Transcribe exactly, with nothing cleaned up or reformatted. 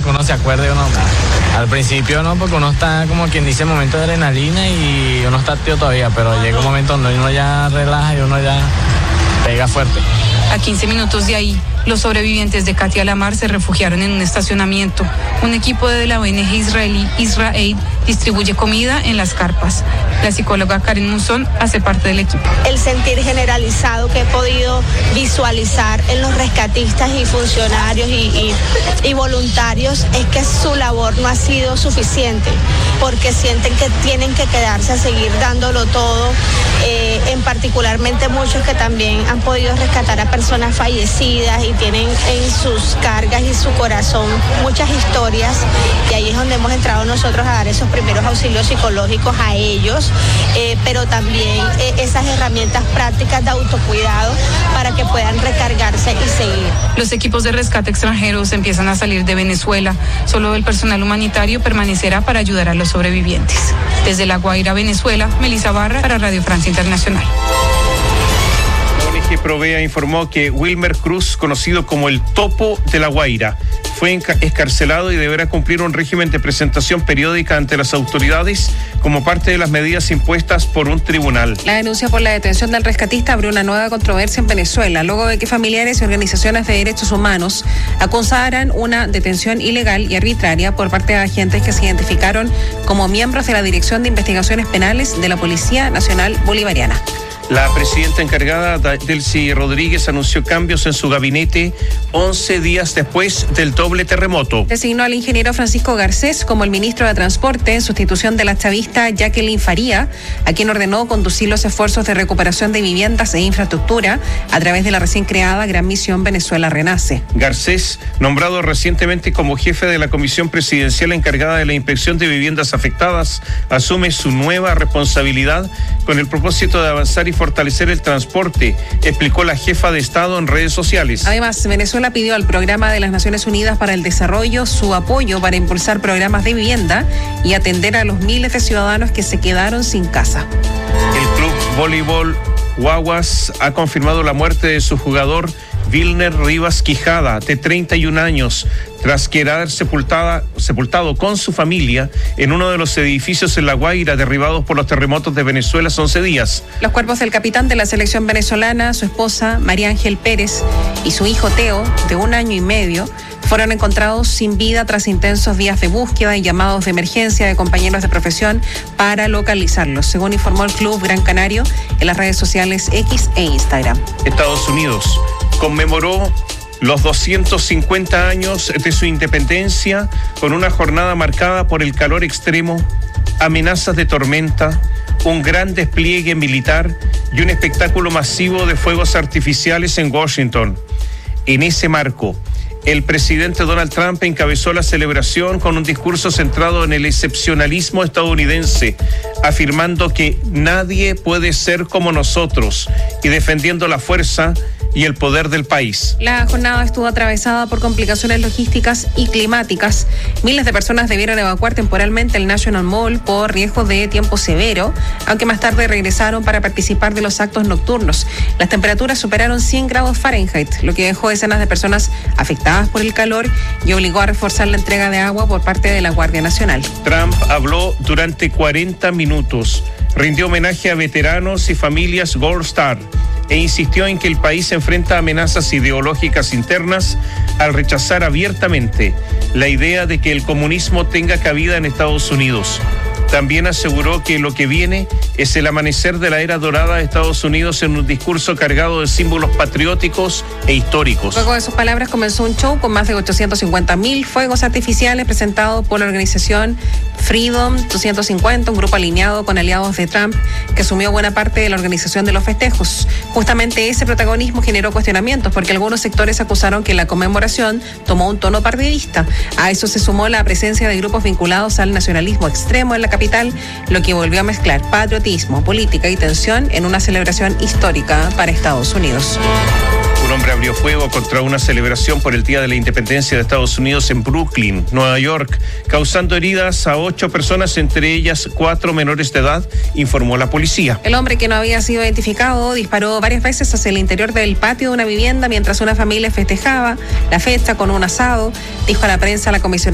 que uno se acuerde o no. Al principio no, porque uno está como quien dice momento de adrenalina y uno está activo todavía, pero llega un momento donde uno ya relaja y uno ya pega fuerte. A quince minutos de ahí, los sobrevivientes de Katia Lamar se refugiaron en un estacionamiento. Un equipo de la O N G israelí Israel distribuye comida en las carpas. La psicóloga Karen Musón hace parte del equipo. El sentir generalizado que he podido visualizar en los rescatistas y funcionarios y, y, y voluntarios es que su labor no ha sido suficiente, porque sienten que tienen que quedarse a seguir dándolo todo, eh, en particularmente muchos que también han podido rescatar a personas fallecidas y tienen en sus cargas y su corazón muchas historias, y ahí es donde hemos entrado nosotros a dar esos primeros auxilios psicológicos a ellos, eh, pero también eh, esas herramientas prácticas de autocuidado para que puedan recargarse y seguir. Los equipos de rescate extranjeros empiezan a salir de Venezuela. Solo el personal humanitario permanecerá para ayudar a los sobrevivientes. Desde La Guaira, Venezuela, Melissa Barra para Radio Francia Internacional. La O N G Provea informó que Wilmer Cruz, conocido como el Topo de La Guaira, fue excarcelado y deberá cumplir un régimen de presentación periódica ante las autoridades como parte de las medidas impuestas por un tribunal. La denuncia por la detención del rescatista abrió una nueva controversia en Venezuela, luego de que familiares y organizaciones de derechos humanos acusaran una detención ilegal y arbitraria por parte de agentes que se identificaron como miembros de la Dirección de Investigaciones Penales de la Policía Nacional Bolivariana. La presidenta encargada, Delcy Rodríguez, anunció cambios en su gabinete once días después del doble terremoto. Designó al ingeniero Francisco Garcés como el ministro de Transporte en sustitución de la chavista Jacqueline Faría, a quien ordenó conducir los esfuerzos de recuperación de viviendas e infraestructura a través de la recién creada Gran Misión Venezuela Renace. Garcés, nombrado recientemente como jefe de la Comisión Presidencial encargada de la inspección de viviendas afectadas, asume su nueva responsabilidad con el propósito de avanzar y fortalecer el transporte, explicó la jefa de Estado en redes sociales. Además, Venezuela pidió al Programa de las Naciones Unidas para el Desarrollo su apoyo para impulsar programas de vivienda y atender a los miles de ciudadanos que se quedaron sin casa. El club voleibol Guaguas ha confirmado la muerte de su jugador Vilner Rivas Quijada, de treinta y un años, tras quedar sepultada, sepultado con su familia en uno de los edificios en La Guaira derribados por los terremotos de Venezuela hace once días. Los cuerpos del capitán de la selección venezolana, su esposa María Ángel Pérez y su hijo Teo, de un año y medio, fueron encontrados sin vida tras intensos días de búsqueda y llamados de emergencia de compañeros de profesión para localizarlos, según informó el Club Gran Canario en las redes sociales X e Instagram. Estados Unidos conmemoró los doscientos cincuenta años de su independencia con una jornada marcada por el calor extremo, amenazas de tormenta, un gran despliegue militar y un espectáculo masivo de fuegos artificiales en Washington. En ese marco, el presidente Donald Trump encabezó la celebración con un discurso centrado en el excepcionalismo estadounidense, afirmando que nadie puede ser como nosotros y defendiendo la fuerza y el poder del país. La jornada estuvo atravesada por complicaciones logísticas y climáticas. Miles de personas debieron evacuar temporalmente el National Mall por riesgo de tiempo severo, aunque más tarde regresaron para participar de los actos nocturnos. Las temperaturas superaron cien grados Fahrenheit, lo que dejó decenas de personas afectadas por el calor y obligó a reforzar la entrega de agua por parte de la Guardia Nacional. Trump habló durante cuarenta minutos, rindió homenaje a veteranos y familias Gold Star e insistió en que el país enfrenta amenazas ideológicas internas al rechazar abiertamente la idea de que el comunismo tenga cabida en Estados Unidos. También aseguró que lo que viene es el amanecer de la era dorada de Estados Unidos en un discurso cargado de símbolos patrióticos e históricos. Luego de sus palabras comenzó un show con más de ochocientos cincuenta mil fuegos artificiales presentados por la organización Freedom doscientos cincuenta, un grupo alineado con aliados de Trump que asumió buena parte de la organización de los festejos. Justamente ese protagonismo generó cuestionamientos porque algunos sectores acusaron que la conmemoración tomó un tono partidista. A eso se sumó la presencia de grupos vinculados al nacionalismo extremo en la capital, lo que volvió a mezclar patriotismo, política y tensión en una celebración histórica para Estados Unidos. Un hombre abrió fuego contra una celebración por el Día de la Independencia de Estados Unidos en Brooklyn, Nueva York, causando heridas a ocho personas, entre ellas cuatro menores de edad, informó la policía. El hombre, que no había sido identificado, disparó varias veces hacia el interior del patio de una vivienda mientras una familia festejaba la fecha con un asado, dijo a la prensa la comisionada